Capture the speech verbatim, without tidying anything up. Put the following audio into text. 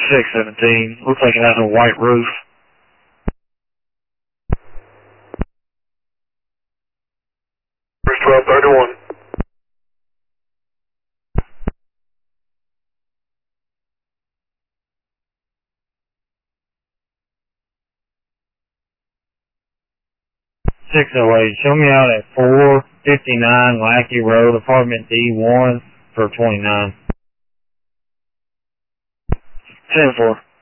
six seventeen. Looks like it has a white roof. twelve thirty-one. six oh eight, show me out at four fifty-nine Lackey Road, apartment D one for twenty-nine. ten four.